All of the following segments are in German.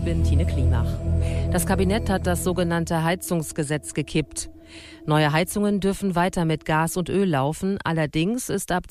bin Tine Klimach. Das Kabinett hat das sogenannte Heizungsgesetz gekippt. Neue Heizungen dürfen weiter mit Gas und Öl laufen, allerdings ist ab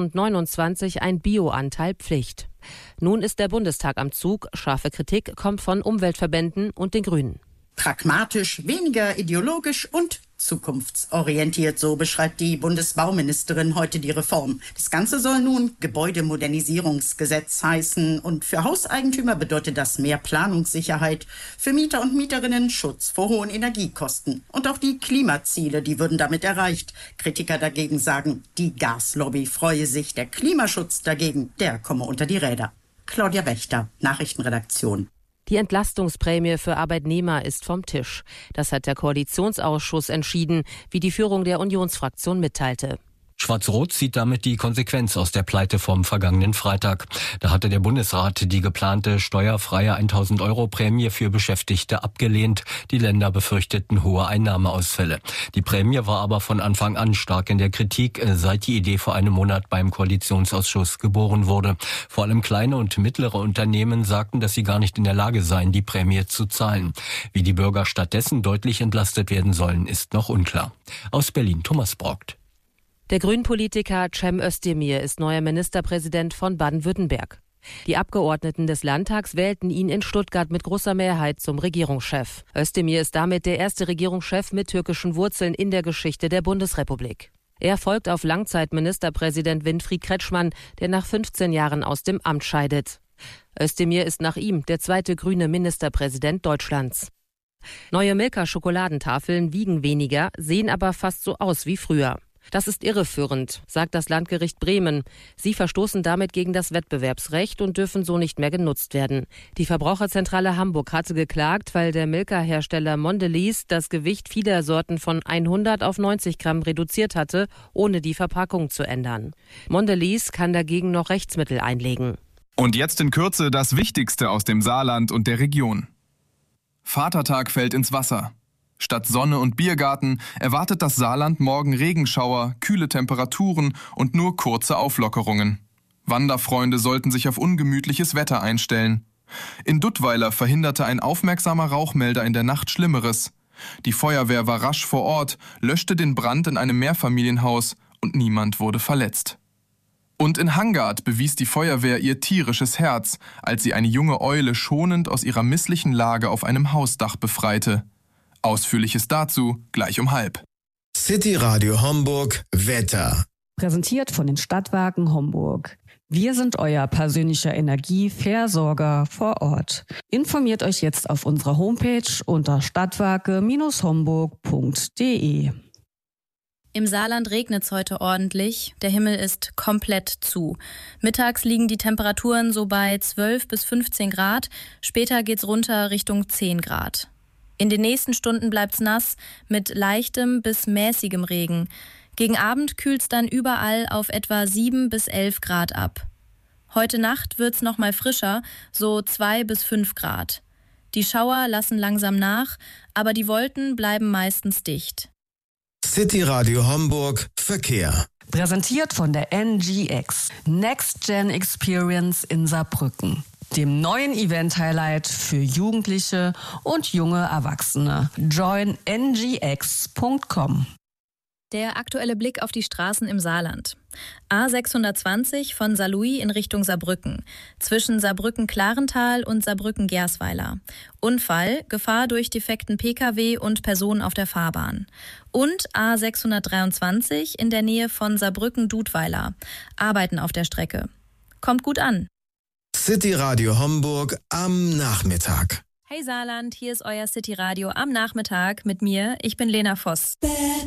2029 ein Bioanteil Pflicht. Nun ist der Bundestag am Zug, scharfe Kritik kommt von Umweltverbänden und den Grünen. Pragmatisch, weniger ideologisch und zukunftsorientiert, so beschreibt die Bundesbauministerin heute die Reform. Das Ganze soll nun Gebäudemodernisierungsgesetz heißen und für Hauseigentümer bedeutet das mehr Planungssicherheit, für Mieter und Mieterinnen Schutz vor hohen Energiekosten. Und auch die Klimaziele, die würden damit erreicht. Kritiker dagegen sagen, die Gaslobby freue sich, der Klimaschutz dagegen, der komme unter die Räder. Claudia Wächter, Nachrichtenredaktion. Die Entlastungsprämie für Arbeitnehmer ist vom Tisch. Das hat der Koalitionsausschuss entschieden, wie die Führung der Unionsfraktion mitteilte. Schwarz-Rot zieht damit die Konsequenz aus der Pleite vom vergangenen Freitag. Da hatte der Bundesrat die geplante steuerfreie 1.000 € Prämie für Beschäftigte abgelehnt. Die Länder befürchteten hohe Einnahmeausfälle. Die Prämie war aber von Anfang an stark in der Kritik, seit die Idee vor einem Monat beim Koalitionsausschuss geboren wurde. Vor allem kleine und mittlere Unternehmen sagten, dass sie gar nicht in der Lage seien, die Prämie zu zahlen. Wie die Bürger stattdessen deutlich entlastet werden sollen, ist noch unklar. Aus Berlin Thomas Brockt. Der Grünen-Politiker Cem Özdemir ist neuer Ministerpräsident von Baden-Württemberg. Die Abgeordneten des Landtags wählten ihn in Stuttgart mit großer Mehrheit zum Regierungschef. Özdemir ist damit der erste Regierungschef mit türkischen Wurzeln in der Geschichte der Bundesrepublik. Er folgt auf Langzeitministerpräsident Winfried Kretschmann, der nach 15 Jahren aus dem Amt scheidet. Özdemir ist nach ihm der zweite grüne Ministerpräsident Deutschlands. Neue Milka-Schokoladentafeln wiegen weniger, sehen aber fast so aus wie früher. Das ist irreführend, sagt das Landgericht Bremen. Sie verstoßen damit gegen das Wettbewerbsrecht und dürfen so nicht mehr genutzt werden. Die Verbraucherzentrale Hamburg hatte geklagt, weil der Milka-Hersteller Mondelez das Gewicht vieler Sorten von 100 auf 90 Gramm reduziert hatte, ohne die Verpackung zu ändern. Mondelez kann dagegen noch Rechtsmittel einlegen. Und jetzt in Kürze das Wichtigste aus dem Saarland und der Region. Vatertag fällt ins Wasser. Statt Sonne und Biergarten erwartet das Saarland morgen Regenschauer, kühle Temperaturen und nur kurze Auflockerungen. Wanderfreunde sollten sich auf ungemütliches Wetter einstellen. In Duttweiler verhinderte ein aufmerksamer Rauchmelder in der Nacht Schlimmeres. Die Feuerwehr war rasch vor Ort, löschte den Brand in einem Mehrfamilienhaus und niemand wurde verletzt. Und in Hangard bewies die Feuerwehr ihr tierisches Herz, als sie eine junge Eule schonend aus ihrer misslichen Lage auf einem Hausdach befreite. Ausführliches dazu gleich um 12:30. City Radio Homburg Wetter. Präsentiert von den Stadtwerken Homburg. Wir sind euer persönlicher Energieversorger vor Ort. Informiert euch jetzt auf unserer Homepage unter stadtwerke-homburg.de. Im Saarland regnet es heute ordentlich. Der Himmel ist komplett zu. Mittags liegen die Temperaturen so bei 12 bis 15 Grad. Später geht's runter Richtung 10 Grad. In den nächsten Stunden bleibt's nass mit leichtem bis mäßigem Regen. Gegen Abend kühlt's dann überall auf etwa 7 bis 11 Grad ab. Heute Nacht wird's noch mal frischer, so 2 bis 5 Grad. Die Schauer lassen langsam nach, aber die Wolken bleiben meistens dicht. City Radio Homburg Verkehr. Präsentiert von der NGX, Next Gen Experience in Saarbrücken. Dem neuen Event-Highlight für Jugendliche und junge Erwachsene. Join ngx.com. Der aktuelle Blick auf die Straßen im Saarland. A620 von Saarlouis in Richtung Saarbrücken. Zwischen Saarbrücken-Klarental und Saarbrücken-Gersweiler. Unfall, Gefahr durch defekten Pkw und Personen auf der Fahrbahn. Und A623 in der Nähe von Saarbrücken-Dudweiler. Arbeiten auf der Strecke. Kommt gut an. City Radio Homburg am Nachmittag. Hey Saarland, hier ist euer City Radio am Nachmittag mit mir. Ich bin Lena Voss.